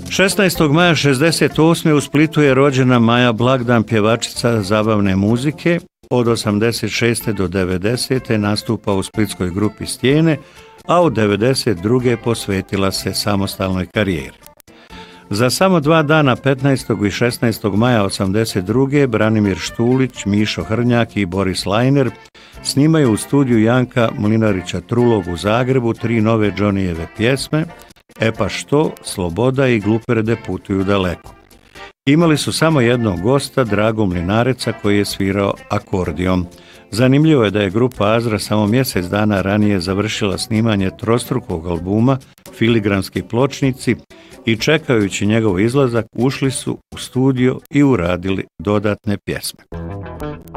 16. maja 68. u Splitu je rođena Maja Blagdan, pjevačica zabavne muzike. Od 86. do 90. nastupa u splitskoj grupi Stijene, a od 92. posvetila se samostalnoj karijeri. Za samo 2 dana, 15. i 16. maja 82. Branimir Štulić, Mišo Hrnjak i Boris Lajner snimaju u studiju Janka Mlinarića Trulog u Zagrebu 3 nove Johnnyjeve pjesme, E pa što, Sloboda i Gluperde putuju daleko. Imali su samo jednog gosta, Dragu Mlinareca, koji je svirao akordion. Zanimljivo je da je grupa Azra samo mjesec dana ranije završila snimanje trostrukog albuma Filigranski pločnici i čekajući njegov izlazak ušli su u studio i uradili dodatne pjesme.